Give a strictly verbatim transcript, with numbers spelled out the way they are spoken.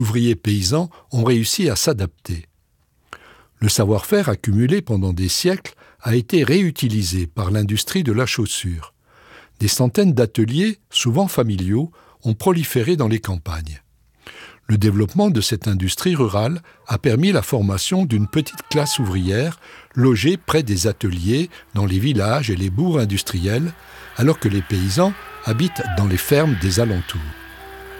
ouvriers paysans ont réussi à s'adapter. Le savoir-faire accumulé pendant des siècles a été réutilisé par l'industrie de la chaussure. Des centaines d'ateliers, souvent familiaux, ont proliféré dans les campagnes. Le développement de cette industrie rurale a permis la formation d'une petite classe ouvrière logée près des ateliers dans les villages et les bourgs industriels, alors que les paysans habitent dans les fermes des alentours.